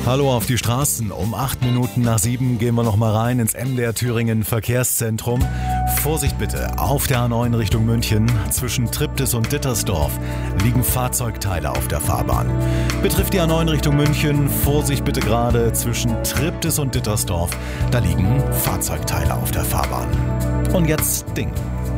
Hallo auf die Straßen. Um 8 Minuten nach 7 gehen wir noch mal rein ins MDR Thüringen Verkehrszentrum. Vorsicht bitte, auf der A9 Richtung München. Zwischen Triptis und Dittersdorf liegen Fahrzeugteile auf der Fahrbahn. Betrifft die A9 Richtung München, Vorsicht bitte gerade zwischen Triptis und Dittersdorf. Da liegen Fahrzeugteile auf der Fahrbahn. Und jetzt Ding.